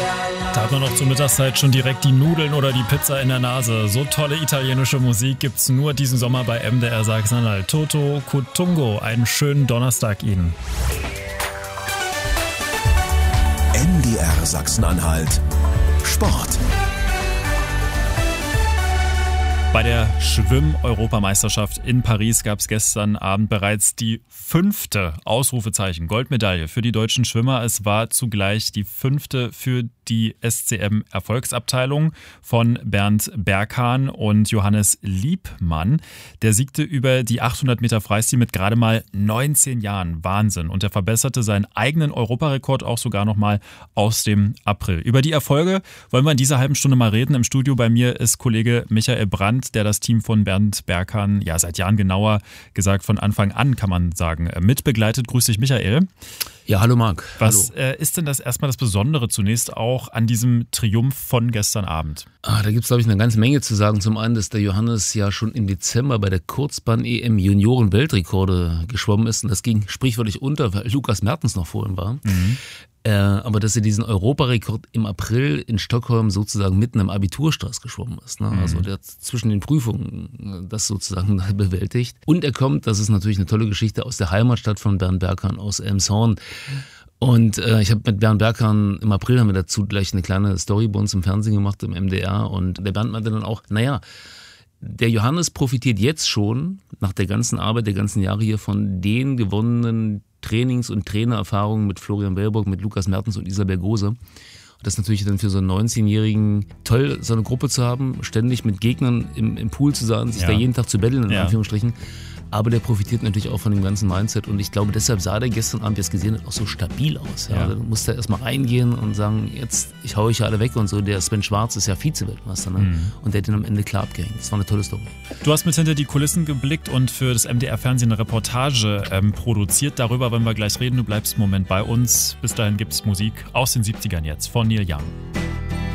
Da hat man noch zur Mittagszeit schon direkt die Nudeln oder die Pizza in der Nase. So tolle italienische Musik gibt's nur diesen Sommer bei MDR Sachsen-Anhalt. Toto Cuttungo, einen schönen Donnerstag Ihnen. MDR Sachsen-Anhalt Sport. Bei der Schwimm-Europameisterschaft in Paris gab es gestern Abend bereits die 5. Ausrufezeichen Goldmedaille für die deutschen Schwimmer. Es war zugleich die 5. für die SCM-Erfolgsabteilung von Bernd Berghahn und Johannes Liebmann. Der siegte über die 800 Meter Freistil mit gerade mal 19 Jahren. Wahnsinn. Und er verbesserte seinen eigenen Europarekord auch sogar nochmal aus dem April. Über die Erfolge wollen wir in dieser halben Stunde mal reden. Im Studio bei mir ist Kollege Michael Brandt, der das Team von Bernd Berghahn ja seit Jahren, genauer gesagt von Anfang an, kann man sagen, mitbegleitet. Grüß dich, Michael. Ja, hallo Marc. Was ist denn das erstmal das Besondere zunächst auch an diesem Triumph von gestern Abend? Da gibt es, glaube ich, eine ganze Menge zu sagen. Zum einen, dass der Johannes ja schon im Dezember bei der Kurzbahn-EM Junioren-Weltrekorde geschwommen ist. Und das ging sprichwörtlich unter, weil Lukas Mertens noch vor ihm war. Aber dass er diesen Europarekord im April in Stockholm sozusagen mitten im Abiturstress geschwommen ist. Ne? Also der hat zwischen den Prüfungen das sozusagen bewältigt. Und er kommt, das ist natürlich eine tolle Geschichte, aus der Heimatstadt von Bernd Berghahn, aus Elmshorn. Und ich habe mit Bernd Berghahn im April, haben wir dazu gleich eine kleine Story bei uns im Fernsehen gemacht, im MDR. Und der Bernd meinte dann auch, der Johannes profitiert jetzt schon nach der ganzen Arbeit, der ganzen Jahre hier von den gewonnenen Trainings- und Trainererfahrungen mit Florian Wellborg, mit Lukas Mertens und Isabel Gose. Und das ist natürlich dann für so einen 19-Jährigen toll, so eine Gruppe zu haben, ständig mit Gegnern im Pool zu sein, sich da jeden Tag zu betteln, in Anführungsstrichen. Aber der profitiert natürlich auch von dem ganzen Mindset und ich glaube, deshalb sah der gestern Abend, wie es gesehen hat, auch so stabil aus. Ja. Also, du musst da erstmal reingehen und sagen, jetzt, ich hau euch ja alle weg und so. Der Sven Schwarz ist ja Vize-Weltmeister, ne? Und der hat ihn am Ende klar abgehängt. Das war eine tolle Story. Du hast mit hinter die Kulissen geblickt und für das MDR-Fernsehen eine Reportage produziert. Darüber wollen wir gleich reden. Du bleibst einen Moment bei uns. Bis dahin gibt es Musik aus den 70ern jetzt von Neil Young.